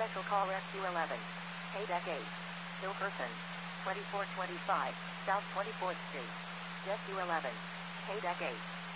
Special Call Rescue 11. Deck 8. Ill person. 2425, South 24th Street. Rescue 11. Deck 8.